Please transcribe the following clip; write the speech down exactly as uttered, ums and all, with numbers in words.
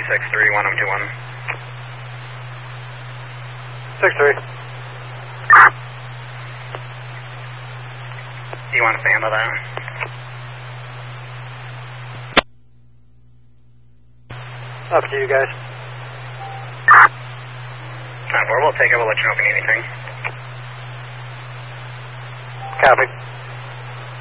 six three, one oh two one. six three. Do you want to stand by that? Up to you guys. nine four, we'll take it, we'll let you know if you need anything. Copy.